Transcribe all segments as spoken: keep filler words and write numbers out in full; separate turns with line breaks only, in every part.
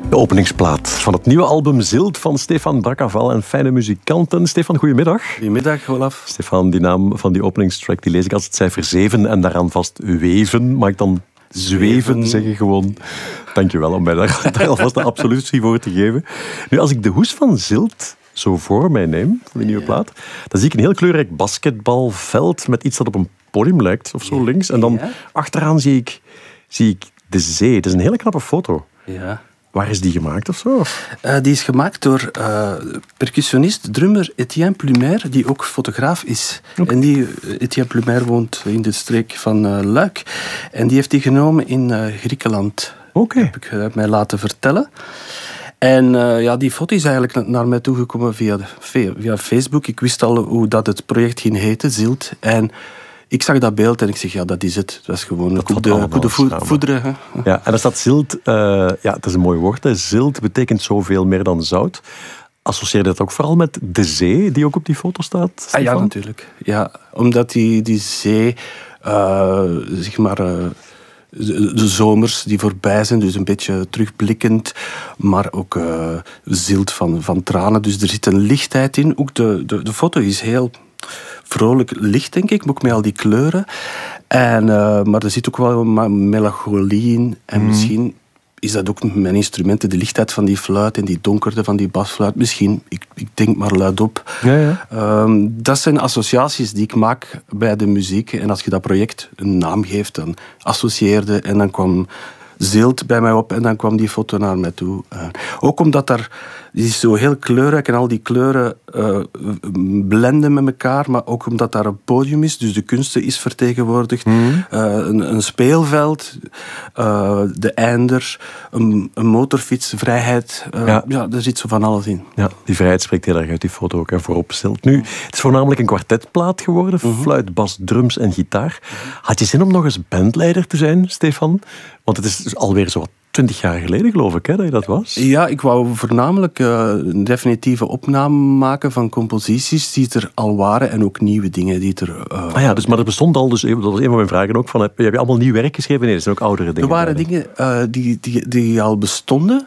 De openingsplaat van het nieuwe album Zilt van Stefan Brakkaval en fijne muzikanten. Stefan, goedemiddag.
Goedemiddag, Olaf.
Stefan, die naam van die openingstrack die lees ik als het cijfer zeven en daaraan vast weven. Mag ik dan zweven, zweven. zeggen gewoon? Dankjewel om mij daar, daar alvast de absolutie voor te geven. Nu, als ik de hoes van Zilt zo voor mij neem, van die nieuwe ja. plaat, dan zie ik een heel kleurrijk basketbalveld met iets dat op een podium lijkt, of zo ja. links. En dan ja. achteraan zie ik, zie ik de zee. Het is een hele knappe foto.
Ja.
Waar is die gemaakt of zo?
Uh, die is gemaakt door uh, percussionist, drummer Etienne Plumer, die ook fotograaf is. Okay. En die, uh, Etienne Plumer woont in de streek van uh, Luik. En die heeft die genomen in uh, Griekenland.
Okay.
Heb ik uh, mij laten vertellen. En uh, ja, die foto is eigenlijk naar mij toegekomen via, de, via Facebook. Ik wist al hoe dat het project ging heten, Zilt. En ik zag dat beeld en ik zeg, ja, dat is het. Dat is gewoon een coup de, coup de foudre. Hè.
Ja, en dan staat Zilt, uh, ja, het is een mooi woord. Hè. Zilt betekent zoveel meer dan zout. Associeer je dat ook vooral met de zee, die ook op die foto staat? Stefan?
Ah, ja, natuurlijk. Ja, omdat die, die zee, uh, zeg maar, uh, de zomers die voorbij zijn, dus een beetje terugblikkend, maar ook uh, zilt van, van tranen. Dus er zit een lichtheid in. Ook de, de, de foto is heel vrolijk licht, denk ik, maar ook met al die kleuren. En, uh, maar er zit ook wel melancholie in. En mm. misschien is dat ook mijn instrumenten, de lichtheid van die fluit en die donkerte van die basfluit. Misschien, ik, ik denk maar luidop.
Ja, ja.
Um, dat zijn associaties die ik maak bij de muziek. En als je dat project een naam geeft, dan associeerde. En dan kwam Zilt bij mij op en dan kwam die foto naar mij toe. Uh, ook omdat daar, die is zo heel kleurrijk en al die kleuren uh, blenden met elkaar, maar ook omdat daar een podium is, dus de kunsten is vertegenwoordigd. Mm-hmm. Uh, een, een speelveld, uh, de einder, een, een motorfiets, vrijheid. Uh, ja. ja, er zit zo van alles in.
Ja, die vrijheid spreekt heel erg uit die foto ook, hè, voorop Zilt. Nu, het is voornamelijk een kwartetplaat geworden, mm-hmm. fluit, bas, drums en gitaar. Had je zin om nog eens bandleider te zijn, Stefan? Want het is dus alweer zo twintig jaar geleden, geloof ik, hè, dat je dat was.
Ja, ik wou voornamelijk uh, een definitieve opname maken van composities die er al waren en ook nieuwe dingen die er... Uh,
ah ja, dus, maar er bestond al, dus, dat was een van mijn vragen ook, van, heb je allemaal nieuw werk geschreven? Nee, dat zijn ook oudere dingen.
Er waren bij. dingen uh, die, die, die al bestonden,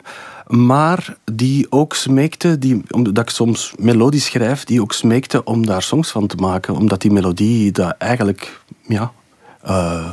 maar die ook smeekten, die, omdat ik soms melodies schrijf, die ook smeekten om daar songs van te maken, omdat die melodie dat eigenlijk, ja... Uh,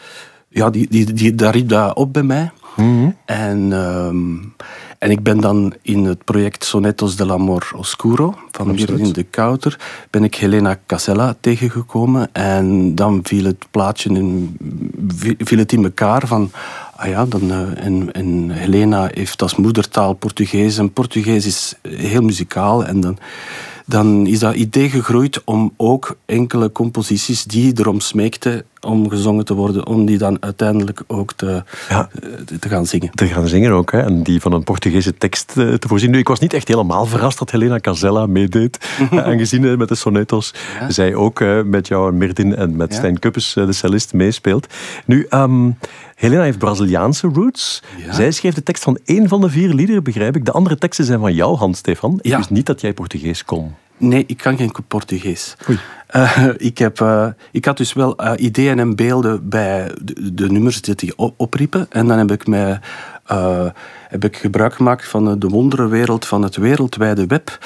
Ja, die, die, die, daar riep dat op bij mij. Mm-hmm. En, um, en ik ben dan in het project Sonetos dell'Amor Oscuro van Mirjam de Kouter ben ik Helena Casella tegengekomen. En dan viel het plaatje in, viel het in elkaar van... Ah ja, dan, uh, en, en Helena heeft als moedertaal Portugees. En Portugees is heel muzikaal. En dan... dan is dat idee gegroeid om ook enkele composities die erom smeekten om gezongen te worden, om die dan uiteindelijk ook te, ja, te gaan zingen.
Te gaan zingen ook, hè? En die van een Portugese tekst te voorzien. Nu, ik was niet echt helemaal verrast dat Helena Casella meedeed. Aangezien met de Sonetos ja. zij ook met jou en Mirdin en met ja. Stijn Kuppes, de cellist, meespeelt. Nu, um, Helena heeft Braziliaanse roots. Ja. Zij schreef de tekst van één van de vier liederen, begrijp ik. De andere teksten zijn van jouw hand, Stefan. Ik ja. wist niet dat jij Portugees kon.
Nee, ik kan geen Portugees. Uh, ik, heb, uh, ik had dus wel uh, ideeën en beelden bij de, de nummers die die opriepen. En dan heb ik, mij, uh, heb ik gebruik gemaakt van de wonderenwereld van het wereldwijde web.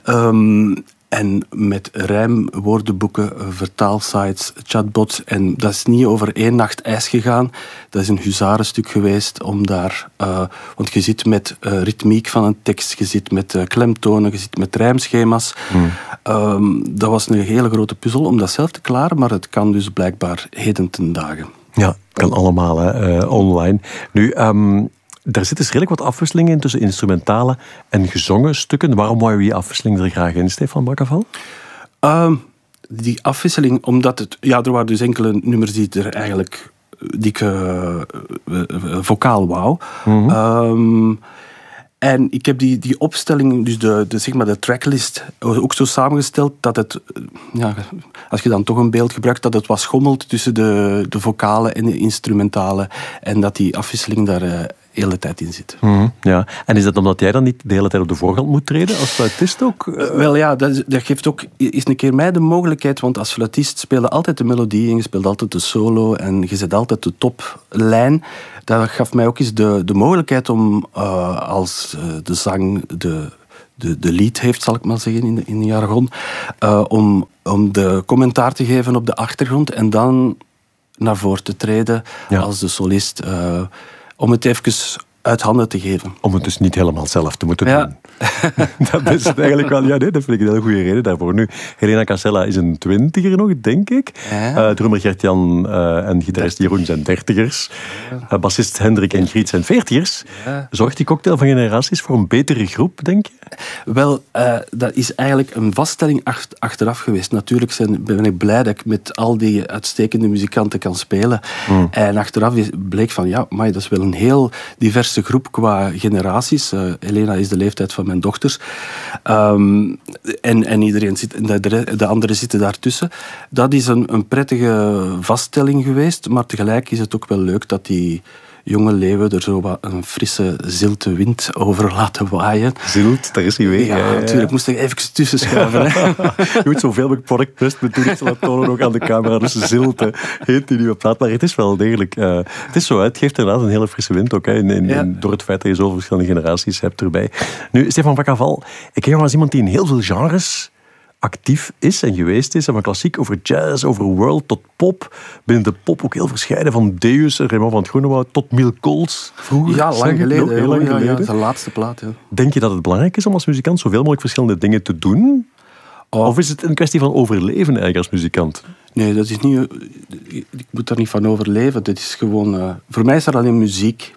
Um, En met rijmwoordenboeken, vertaalsites, chatbots. En dat is niet over één nacht ijs gegaan. Dat is een huzarenstuk geweest om daar... Uh, want je zit met uh, ritmiek van een tekst, je zit met uh, klemtonen, je zit met rijmschema's. Hmm. Um, dat was een hele grote puzzel om dat zelf te klaren, maar het kan dus blijkbaar heden ten dagen.
Ja, het kan allemaal hè, uh, online. Nu... Um Daar zit dus redelijk wat afwisseling in tussen instrumentale en gezongen stukken. Waarom wou je die afwisseling er graag in, Stefan Brakkaval?
Uh, die afwisseling, omdat het... Ja, er waren dus enkele nummers die er eigenlijk... die ik uh, uh, vocaal wou. Mm-hmm. Um, En ik heb die, die opstelling, dus de, de, zeg maar de tracklist, ook zo samengesteld dat het, ja, als je dan toch een beeld gebruikt, dat het wat schommelt tussen de, de vocale en de instrumentale. En dat die afwisseling daar uh, de hele tijd in zit.
Mm-hmm, ja. En is dat omdat jij dan niet de hele tijd op de voorgrond moet treden als fluitist ook? Uh...
Uh, wel ja, dat, dat geeft ook eens een keer mij de mogelijkheid, want als fluitist speel je altijd de melodie en je speelt altijd de solo en je zet altijd de toplijn. Dat gaf mij ook eens de, de mogelijkheid om uh, als uh, de zang de, de, de lead heeft, zal ik maar zeggen in de, in de jargon, uh, om, om de commentaar te geven op de achtergrond en dan naar voren te treden ja. als de solist, uh, om het even uit handen te geven.
Om het dus niet helemaal zelf te moeten
ja.
doen. Dat is het eigenlijk wel. Ja, nee, dat vind ik een hele goede reden daarvoor. Nu, Helena Cancella is een twintiger nog, denk ik. Ja. Uh, drummer Gert-Jan uh, en gitarist Jeroen zijn dertigers. Ja. Uh, bassist Hendrik en Griet zijn veertigers. Ja. Zorgt die cocktail van generaties voor een betere groep, denk je?
Wel, uh, dat is eigenlijk een vaststelling ach- achteraf geweest. Natuurlijk zijn, ben ik blij dat ik met al die uitstekende muzikanten kan spelen. Mm. En achteraf is, bleek van, ja, maar dat is wel een heel diverse groep qua generaties. Uh, Helena is de leeftijd van mijn dochters. Um, en, en iedereen zit, de, de anderen zitten daartussen. Dat is een, een prettige vaststelling geweest, maar tegelijk is het ook wel leuk dat die jonge leeuwen er zo wat een frisse, zilte wind over laten waaien.
Zilt, daar is hij weer.
Ja, ja, ja. Natuurlijk moest ik even tussen schuiven.
Je moet zoveel mogelijk product placement doen. Ik zal het tonen ook aan de camera. Dus zilte heet die nieuwe plaat. Maar het is wel degelijk. Uh, het is zo, het geeft inderdaad een hele frisse wind ook. Hè, in, in, ja. Door het feit dat je zoveel verschillende generaties hebt erbij. Nu, Stefan Bracaval, ik ken jou als iemand die in heel veel genres actief is en geweest is. En van klassiek over jazz, over world tot pop. Binnen de pop ook heel verscheiden. Van Deus en Raymond van het Groenewoud tot Miel Kools. Vroeger,
ja, lang geleden.
Nog, heel lang
ja,
geleden.
Ja, zijn laatste plaat. Ja.
Denk je dat het belangrijk is om als muzikant zoveel mogelijk verschillende dingen te doen? Oh. Of is het een kwestie van overleven eigenlijk als muzikant?
Nee, dat is niet... Ik moet daar niet van overleven. Dat is gewoon... Uh, voor mij is er alleen muziek.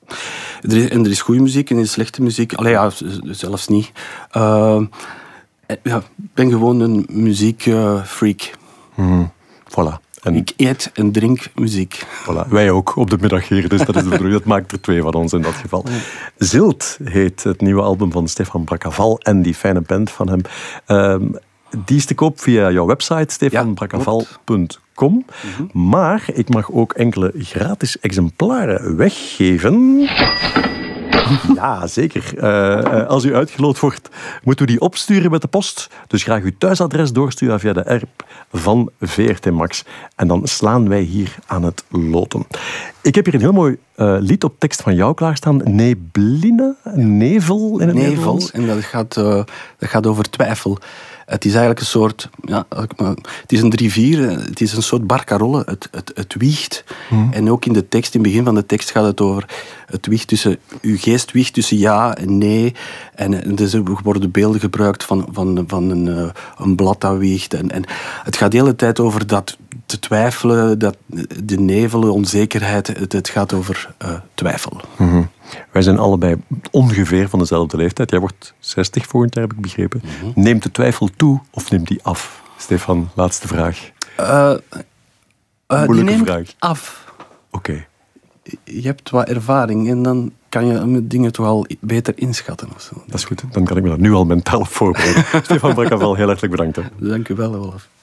Er is, en er is goede muziek en er is slechte muziek. Allee, ja, zelfs niet. Uh, Ja, ik ben gewoon een muziekfreak. Uh,
mm, voilà.
En ik eet en drink muziek.
Voilà. Wij ook, op de middag hier. Dus dat, is de bedoeling. Dat maakt er twee van ons in dat geval. Ja. Zilt heet het nieuwe album van Stefan Bracaval en die fijne band van hem. Uh, die is te koop via jouw website, stefan bracaval punt com. Mm-hmm. Maar ik mag ook enkele gratis exemplaren weggeven. Ja, zeker. Uh, als u uitgeloot wordt, moeten we die opsturen met de post. Dus graag uw thuisadres doorsturen via de app van V R T Max. En dan slaan wij hier aan het loten. Ik heb hier een heel mooi uh, lied op tekst van jou klaarstaan. Nebline, nevel in het
Nevel,
Nederlands.
En dat gaat, uh, dat gaat over twijfel. Het is eigenlijk een soort... Ja, het is een drie vier, het is een soort barcarolle. Het, het, het wiegt. Hmm. En ook in de tekst, in het begin van de tekst gaat het over... Het wiegt tussen... Uw geest wiegt tussen ja en nee. En, en er worden beelden gebruikt van, van, van een, uh, een blad dat wiegt. En, en het gaat de hele tijd over dat te twijfelen, dat, de nevel, de onzekerheid. Het, het gaat over uh, twijfel.
Mm-hmm. Wij zijn allebei ongeveer van dezelfde leeftijd. Jij wordt zestig volgend jaar, heb ik begrepen. Mm-hmm. Neemt de twijfel toe of neemt die af? Stefan, laatste vraag.
Uh, uh,
Moeilijke
die neemt
vraag.
af.
Oké. Okay.
Je hebt wat ervaring en dan kan je dingen toch al beter inschatten. Of zo.
Dat is goed, dan kan ik me daar nu al mentaal op voorbereiden. Stefan Bracaval, heel hartelijk bedankt. Hè.
Dank u wel, Olaf.